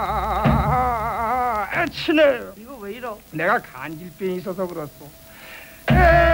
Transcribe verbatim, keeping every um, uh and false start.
아, 치네. 이거 왜 이러? 내가 간질병이 있어서 그렇소. 에이.